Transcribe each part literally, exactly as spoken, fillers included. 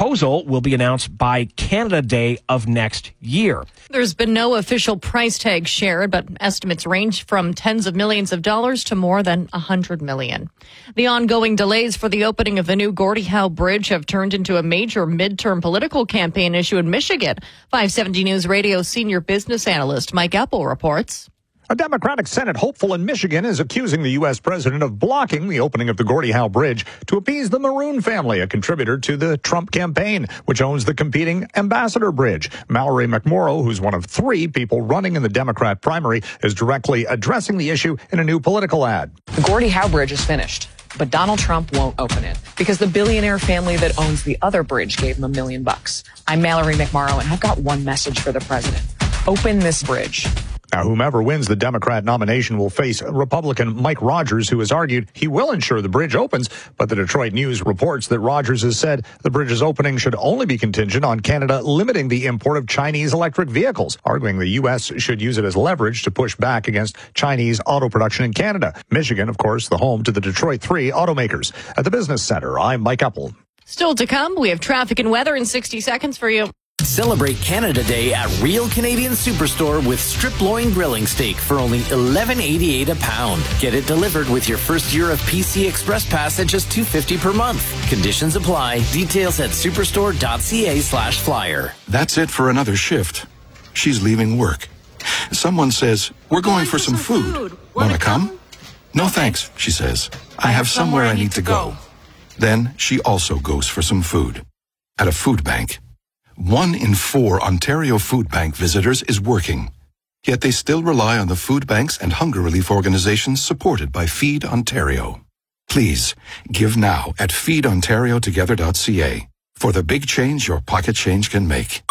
proposal will be announced by Canada Day of next year. There's been no official price tag shared, but estimates range from tens of millions of dollars to more than one hundred million. The ongoing delays for the opening of the new Gordie Howe Bridge have turned into a major midterm political campaign issue in Michigan. five seventy News Radio senior business analyst Mike Epple reports. A Democratic Senate hopeful in Michigan is accusing the U S president of blocking the opening of the Gordie Howe Bridge to appease the Maroon family, a contributor to the Trump campaign, which owns the competing Ambassador Bridge. Mallory McMorrow, who's one of three people running in the Democrat primary, is directly addressing the issue in a new political ad. The Gordie Howe Bridge is finished, but Donald Trump won't open it because the billionaire family that owns the other bridge gave him a million bucks. I'm Mallory McMorrow, and I've got one message for the president. Open this bridge. Now, whomever wins the Democrat nomination will face Republican Mike Rogers, who has argued he will ensure the bridge opens. But the Detroit News reports that Rogers has said the bridge's opening should only be contingent on Canada limiting the import of Chinese electric vehicles, arguing the U S should use it as leverage to push back against Chinese auto production in Canada. Michigan, of course, the home to the Detroit three automakers. At the Business Center, I'm Mike Epple. Still to come, we have traffic and weather in sixty seconds for you. Celebrate Canada Day at Real Canadian Superstore with strip loin grilling steak for only eleven eighty-eight a pound. Get it delivered with your first year of P C Express Pass at just two fifty per month. Conditions apply. Details at superstore.ca slash flyer. That's it for another shift. She's leaving work. Someone says, we're going for some food. Want to come? No thanks, she says. I have somewhere I need to go. Then she also goes for some food. At a food bank. One in four Ontario Food Bank visitors is working. Yet they still rely on the food banks and hunger relief organizations supported by Feed Ontario. Please, give now at feed ontario together dot c a for the big change your pocket change can make.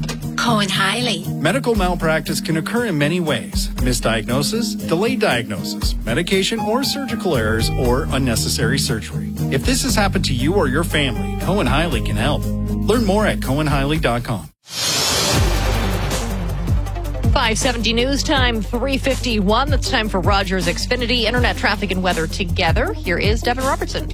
Cohen Hiley. Medical malpractice can occur in many ways. Misdiagnosis, delayed diagnosis, medication or surgical errors, or unnecessary surgery. If this has happened to you or your family, Cohen Hiley can help. Learn more at cohen hiley dot com. five seventy News Time, three fifty-one. That's time for Rogers Xfinity Internet Traffic and Weather together. Here is Devin Robertson.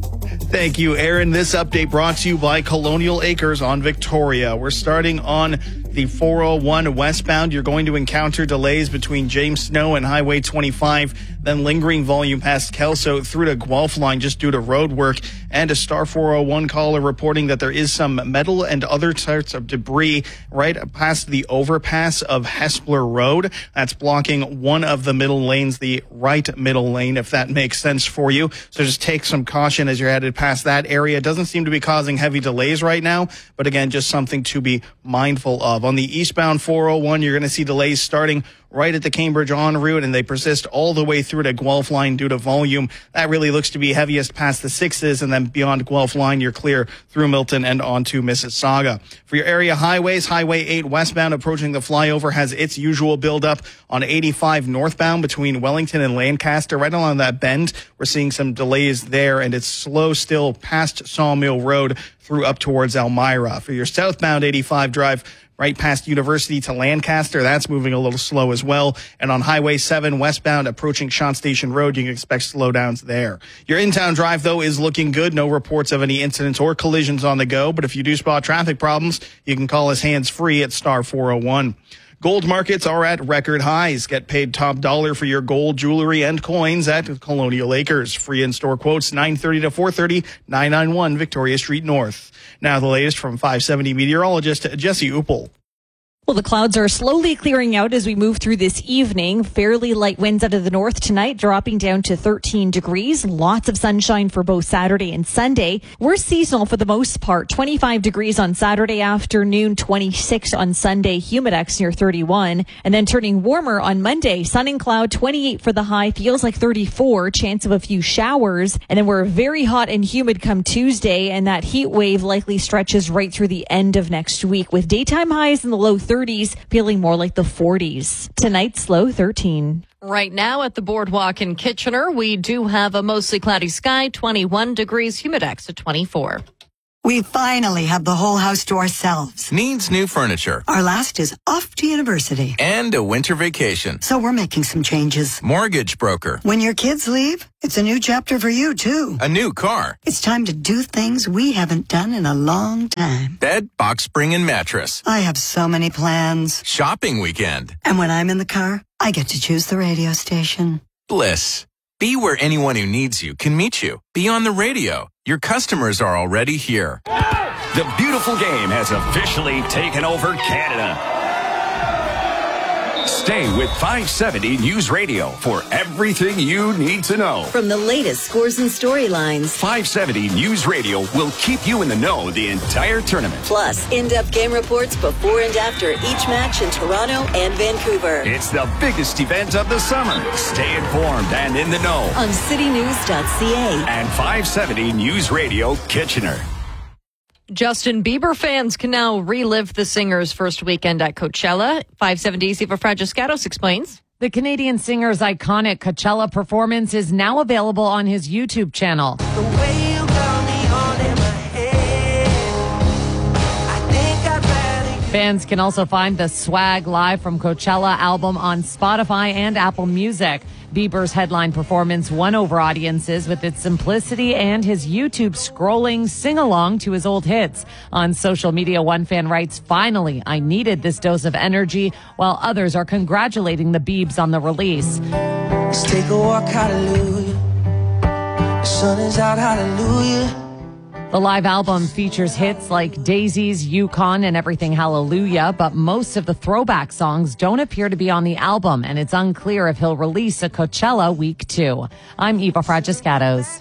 Thank you, Aaron. This update brought to you by Colonial Acres on Victoria. We're starting on the four oh one westbound. You're going to encounter delays between James Snow and Highway twenty-five, then lingering volume past Kelso through to Guelph line just due to road work. And a Star four oh one caller reporting that there is some metal and other sorts of debris right past the overpass of Hespler Road. That's blocking one of the middle lanes, the right middle lane, if that makes sense for you. So just take some caution as you're headed past that area. It doesn't seem to be causing heavy delays right now, but again, just something to be mindful of. On the eastbound four oh one, you're going to see delays starting right at the Cambridge en route, and they persist all the way through to Guelph line due to volume. That really looks to be heaviest past the sixes, and then beyond Guelph line, you're clear through Milton and onto Mississauga. For your area highways, Highway eight westbound approaching the flyover has its usual buildup. On eighty-five northbound between Wellington and Lancaster, right along that bend, we're seeing some delays there, and it's slow still past Sawmill Road through up towards Elmira. For your southbound eighty-five drive, right past University to Lancaster, that's moving a little slow as well. And on Highway seven westbound approaching Shant Station Road, you can expect slowdowns there. Your in-town drive, though, is looking good. No reports of any incidents or collisions on the go. But if you do spot traffic problems, you can call us hands-free at star four oh one. Gold markets are at record highs. Get paid top dollar for your gold, jewelry, and coins at Colonial Acres. Free in-store quotes nine thirty to four thirty, nine ninety-one Victoria Street North. Now the latest from five seventy meteorologist Jesse Uppel. Well, the clouds are slowly clearing out as we move through this evening. Fairly light winds out of the north tonight, dropping down to thirteen degrees. Lots of sunshine for both Saturday and Sunday. We're seasonal for the most part. twenty-five degrees on Saturday afternoon, twenty-six on Sunday, humidex near thirty-one. And then turning warmer on Monday, sun and cloud, twenty-eight for the high, feels like thirty-four, chance of a few showers. And then we're very hot and humid come Tuesday, and that heat wave likely stretches right through the end of next week with daytime highs in the low thirties. thirties, feeling more like the forties. Tonight's low thirteen. Right now at the Boardwalk in Kitchener, we do have a mostly cloudy sky, twenty-one degrees, humidex at twenty-four. We finally have the whole house to ourselves. Needs new furniture. Our last is off to university. And a winter vacation. So we're making some changes. Mortgage broker. When your kids leave, it's a new chapter for you, too. A new car. It's time to do things we haven't done in a long time. Bed, box spring, and mattress. I have so many plans. Shopping weekend. And when I'm in the car, I get to choose the radio station. Bliss. Be where anyone who needs you can meet you. Be on the radio. Your customers are already here. The beautiful game has officially taken over Canada. Stay with five seventy News Radio for everything you need to know. From the latest scores and storylines, five seventy News Radio will keep you in the know the entire tournament. Plus, in-depth game reports before and after each match in Toronto and Vancouver. It's the biggest event of the summer. Stay informed and in the know on city news dot c a and five seventy News Radio Kitchener. Justin Bieber fans can now relive the singer's first weekend at Coachella. five seventy's Eva Fragiscatos explains. The Canadian singer's iconic Coachella performance is now available on his YouTube channel. The way you got me all in my head, I think I'd rather... Fans can also find the Swag Live from Coachella album on Spotify and Apple Music. Bieber's headline performance won over audiences with its simplicity and his YouTube scrolling sing-along to his old hits. On social media, one fan writes, "Finally, I needed this dose of energy," while others are congratulating the Biebs on the release. Let's take a walk, hallelujah. The sun is out, hallelujah. The live album features hits like Daisies, Yukon, and Everything Hallelujah, but most of the throwback songs don't appear to be on the album, and it's unclear if he'll release a Coachella week two. I'm Eva Fragiscatos.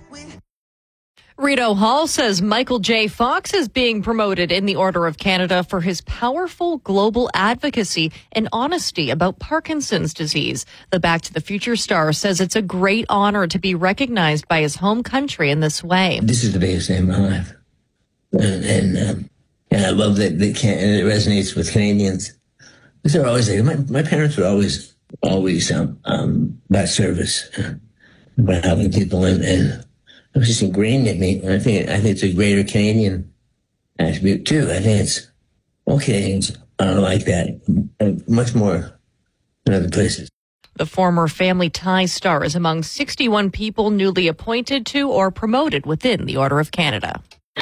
Rito Hall says Michael J. Fox is being promoted in the Order of Canada for his powerful global advocacy and honesty about Parkinson's disease. The Back to the Future star says it's a great honor to be recognized by his home country in this way. This is the biggest day of my life. And, and, um, and I love that, that can, and it resonates with Canadians. Because they're always, my, my parents were always, always um, um, about service, uh, about helping people, and, and it was just ingrained in me. And I think I think it's a greater Canadian attribute too. I think it's all Canadians are like that, much more than other places. The former Family Ties star is among sixty-one people newly appointed to or promoted within the Order of Canada.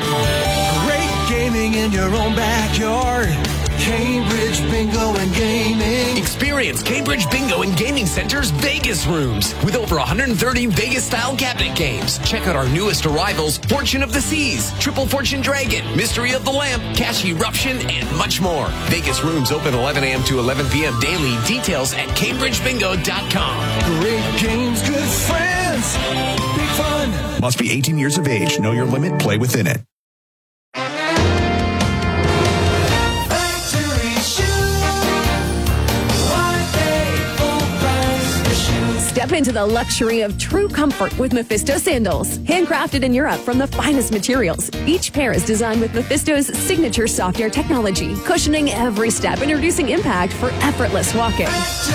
Great gaming in your own backyard. Cambridge Bingo and Gaming. Experience Cambridge Bingo and Gaming Center's Vegas rooms with over one hundred thirty Vegas-style cabinet games. Check out our newest arrivals, Fortune of the Seas, Triple Fortune Dragon, Mystery of the Lamp, Cash Eruption, and much more. Vegas rooms open eleven a.m. to eleven p.m. daily. Details at cambridge bingo dot com. Great games, good friends, big fun. Must be eighteen years of age. Know your limit. Play within it. Step into the luxury of true comfort with Mephisto sandals. Handcrafted in Europe from the finest materials. Each pair is designed with Mephisto's signature soft air technology, cushioning every step and reducing impact for effortless walking.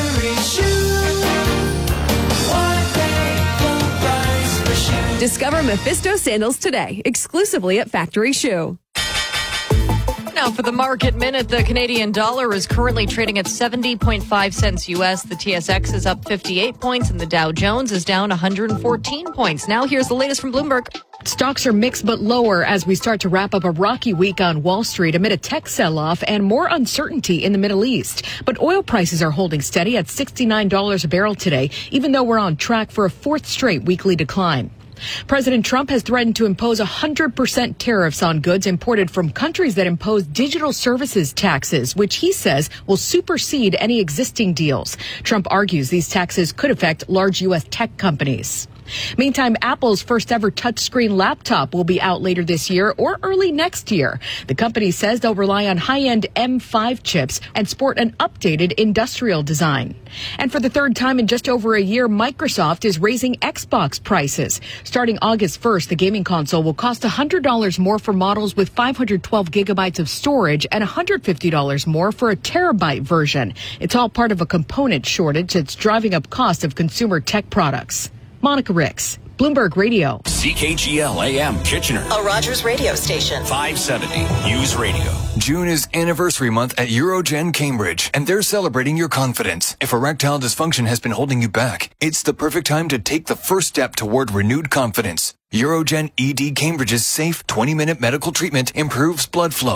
Discover Mephisto sandals today, exclusively at Factory Shoe. Now for the market minute, the Canadian dollar is currently trading at seventy point five cents U S. The T S X is up fifty-eight points and the Dow Jones is down one hundred fourteen points. Now here's the latest from Bloomberg. Stocks are mixed but lower as we start to wrap up a rocky week on Wall Street amid a tech sell-off and more uncertainty in the Middle East. But oil prices are holding steady at sixty-nine dollars a barrel today, even though we're on track for a fourth straight weekly decline. President Trump has threatened to impose one hundred percent tariffs on goods imported from countries that impose digital services taxes, which he says will supersede any existing deals. Trump argues these taxes could affect large U S tech companies. Meantime, Apple's first ever touchscreen laptop will be out later this year or early next year. The company says they'll rely on high-end M five chips and sport an updated industrial design. And for the third time in just over a year, Microsoft is raising Xbox prices. Starting August first, the gaming console will cost one hundred dollars more for models with five hundred twelve gigabytes of storage and one hundred fifty dollars more for a terabyte version. It's all part of a component shortage that's driving up costs of consumer tech products. Monica Ricks, Bloomberg Radio. C K G L A M Kitchener. A Rogers radio station. five seventy News Radio. June is anniversary month at Urogen Cambridge, and they're celebrating your confidence. If erectile dysfunction has been holding you back, it's the perfect time to take the first step toward renewed confidence. Urogen E D Cambridge's safe twenty-minute medical treatment improves blood flow,